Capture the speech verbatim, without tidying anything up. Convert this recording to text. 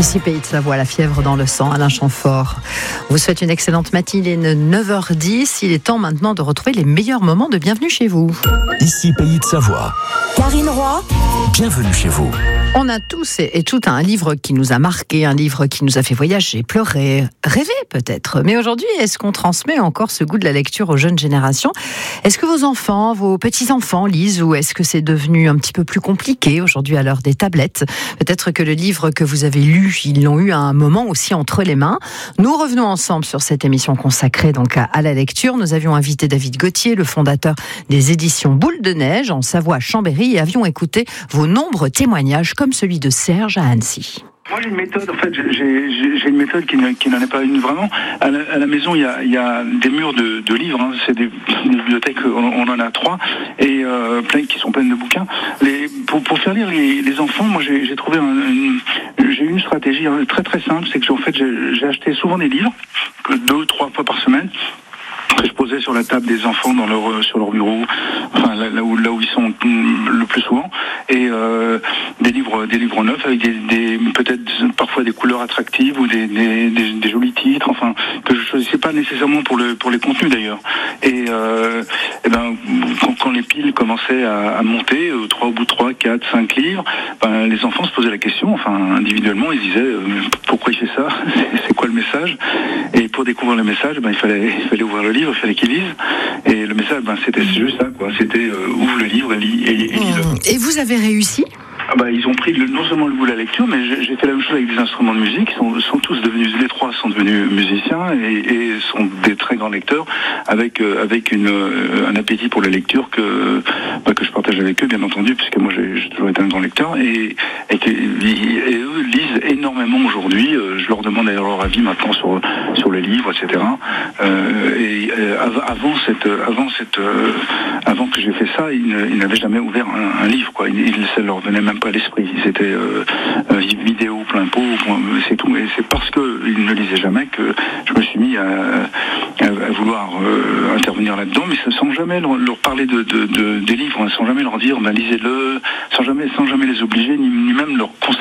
Ici Pays de Savoie, la fièvre dans le sang, Alain Chamfort. On vous souhaite une excellente matinée, neuf heures dix. Il est temps maintenant de retrouver les meilleurs moments de Bienvenue chez vous. Ici Pays de Savoie. Karine Roy. Bienvenue chez vous. On a tous et, et toutes un livre qui nous a marqué, un livre qui nous a fait voyager, pleurer, rêver peut-être. Mais aujourd'hui, est-ce qu'on transmet encore ce goût de la lecture aux jeunes générations ? Est-ce que vos enfants, vos petits-enfants lisent ou est-ce que c'est devenu un petit peu plus compliqué aujourd'hui à l'heure des tablettes ? Peut-être que le livre que vous avez lu, ils l'ont eu à un moment aussi entre les mains. Nous revenons ensemble sur cette émission consacrée donc à, à la lecture. Nous avions invité David Gauthier, le fondateur des éditions Boule de Neige en Savoie-Chambéry, et avions écouté vos nombreux témoignages comme celui de Serge à Annecy. Moi j'ai une méthode, en fait j'ai, j'ai, j'ai une méthode qui, qui n'en est pas une vraiment. À la, à la maison il y a, il y a des murs de, de livres, hein. C'est des, des bibliothèques, on, on en a trois, et euh, plein qui sont pleines de bouquins. Les, pour, pour faire lire les, les enfants, moi j'ai, j'ai trouvé un, une, j'ai une stratégie très très simple, c'est que en fait j'ai, j'ai acheté souvent des livres, deux ou trois fois par semaine, que je posais sur la table des enfants dans leur sur leur bureau, enfin là, là où là où ils sont le plus souvent, et euh, des livres des livres neufs avec des, des peut-être parfois des couleurs attractives ou des des, des des jolis titres, enfin que je choisissais pas nécessairement pour le pour les contenus d'ailleurs. Et, euh, et ben quand, quand les piles commençaient à, à monter, euh, trois au bout de trois, quatre, cinq livres, ben les enfants se posaient la question, enfin individuellement ils disaient euh, pourquoi il fait ça, c'est quoi le message, et pour découvrir le message, ben il fallait il fallait ouvrir le livre. Il fallait qu'ils lisent, et le message, ben, c'était juste ça, quoi. C'était euh, ouvre le livre et lis, et, et lis-le. Et vous avez réussi ? Ah bah, ils ont pris le, non seulement le goût de la lecture, mais j'ai, j'ai fait la même chose avec des instruments de musique. Ils sont, sont tous devenus, les trois sont devenus musiciens et, et sont des très grands lecteurs, avec euh, avec une euh, un appétit pour la lecture que bah, que je partage avec eux, bien entendu, puisque moi j'ai, j'ai toujours été un grand lecteur, et et, que, et eux lisent énormément aujourd'hui. Euh, je leur demande d'ailleurs leur avis maintenant sur sur les livres, et cetera. Euh, et euh, avant cette avant cette euh, avant que j'ai fait ça, ils, ils n'avaient jamais ouvert un, un livre, quoi. Ils, ils, ça leur venait même pas à l'esprit. C'était euh, euh, vidéo plein pot, c'est tout. Et c'est parce qu'ils ne lisaient jamais que je me suis mis à, à, à vouloir euh, intervenir là-dedans, mais sans jamais leur, leur parler de, de, de, des livres, hein, sans jamais leur dire ben, lisez-le, sans jamais, sans jamais les obliger, ni, ni même leur conseiller